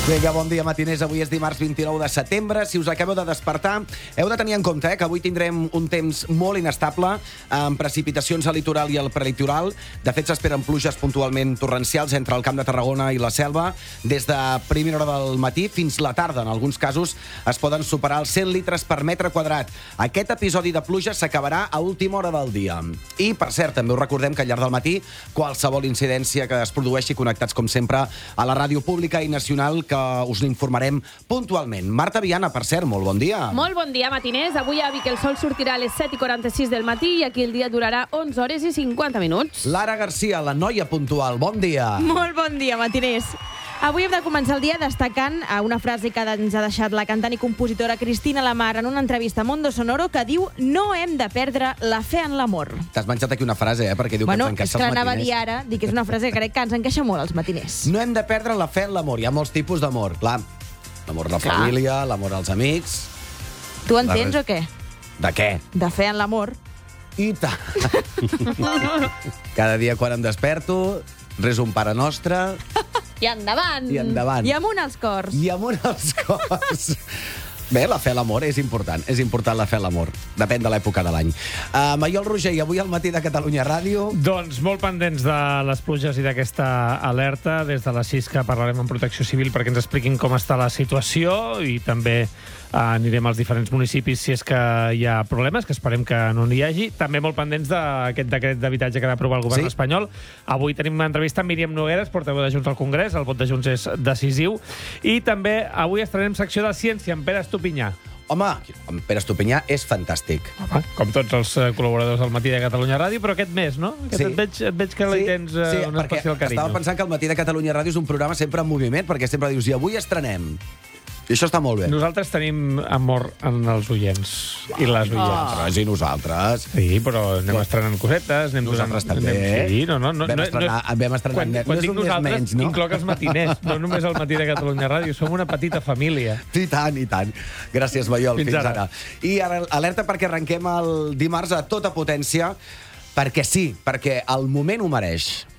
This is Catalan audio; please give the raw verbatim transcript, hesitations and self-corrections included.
Vinga, bon dia, matiners. Avui és dimarts vint-i-nou de setembre. Si us acabeu de despertar, heu de tenir en compte eh, que avui tindrem un temps molt inestable, amb precipitacions al litoral i al prelitoral. De fet, s'esperen pluges puntualment torrencials entre el Camp de Tarragona i la Selva. Des de primera hora del matí fins la tarda, en alguns casos, es poden superar els cent litres per metre quadrat. Aquest episodi de pluja s'acabarà a última hora del dia. I, per cert, també us recordem que al llarg del matí, qualsevol incidència que es produeixi, connectats, com sempre, a la ràdio pública i nacional, que us n'informarem puntualment. Marta Viana, per cert, molt bon dia. Molt bon dia, matiners. Avui a Vic el sol sortirà a les set i quaranta-sis del matí i aquí el dia durarà onze hores i cinquanta minuts. Lara Garcia, la noia puntual, bon dia. Molt bon dia, matiners. Avui hem de començar el dia destacant una frase que ens ha deixat la cantant i compositora Cristina Lamar en una entrevista a Mondo Sonoro que diu: no hem de perdre la fe en l'amor. T'has menjat aquí una frase, eh? Perquè diu bueno, que ens encaixa és que als anava matiners. a dir ara, dic que és una frase que crec que ens encaixa molt als matiners. No hem de perdre la fe en l'amor. Hi ha molts tipus d'amor, clar. L'amor de la Clar. família, l'amor als amics... Tu entens La- o què? De què? De fe en l'amor. I tant. Cada dia quan em desperto, reso un Pare Nostre I endavant! I endavant. I amunt els cors. i amunt els cors. Bé, la fe a l'amor és important. És important la fe a l'amor. Depèn de l'època de l'any. Uh, Maiol Roger, i avui al matí de Catalunya Ràdio... Doncs molt pendents de les pluges i d'aquesta alerta. Des de les sis que parlarem amb Protecció Civil perquè ens expliquin com està la situació i també uh, anirem als diferents municipis si és que hi ha problemes, que esperem que no n'hi hagi. També molt pendents d'aquest decret d'habitatge que va aprovar el govern Sí. espanyol. Avui tenim una entrevista amb Míriam Nogueres, portaveu de Junts al Congrés. El vot de Junts és decisiu. I també avui estrenem secció de ciència amb Pere Estupinyà. Home, en Pere Estupinyà és fantàstic. Home, com tots els eh, col·laboradors del Matí de Catalunya Ràdio, però aquest mes, no? Aquest Sí. et, veig, et veig que li tens eh, sí, un perquè especial carinyo. estava pensant que el Matí de Catalunya Ràdio és un programa sempre en moviment, perquè sempre dius, i avui estrenem. I això està molt bé. Nosaltres tenim amor en els oients i les oients. Nosaltres i nosaltres. Sí, però anem estrenant cosetes, anem Nosaltres donant... també. Anem... Sí, no, no, no, Vam no, estrenar- no, vam estrenar quan, net. quan No és dic un mes nosaltres, menys, no? incloc els matiners, no només el Matí de Catalunya Ràdio, som una petita família. I tant, i tant. Gràcies, Maiol. Fins Fins, ara. ara. I ara, alerta perquè arrenquem el dimarts a tota potència, perquè sí, perquè el moment ho mereix.